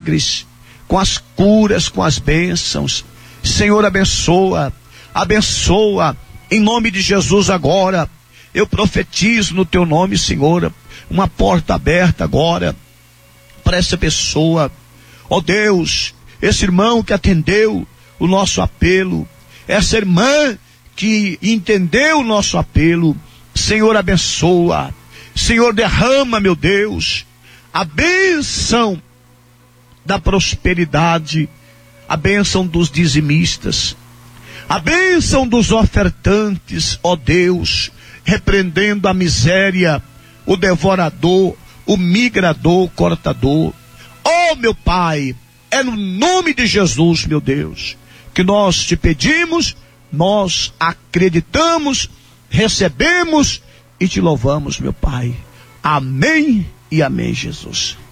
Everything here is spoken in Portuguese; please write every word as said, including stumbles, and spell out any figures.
milagres, com as curas, com as bênçãos. Senhor, abençoa, abençoa, em nome de Jesus agora. Eu profetizo no teu nome, Senhor, uma porta aberta agora para essa pessoa. Ó Deus, esse irmão que atendeu o nosso apelo, essa irmã que entendeu o nosso apelo, Senhor, abençoa. Senhor, derrama, meu Deus, a bênção da prosperidade, a bênção dos dizimistas, a bênção dos ofertantes, ó Deus, repreendendo a miséria, o devorador, o migrador, o cortador. Ó meu Pai, é no nome de Jesus, meu Deus, que nós te pedimos, nós acreditamos, recebemos e te louvamos, meu Pai. Amém e amém, Jesus.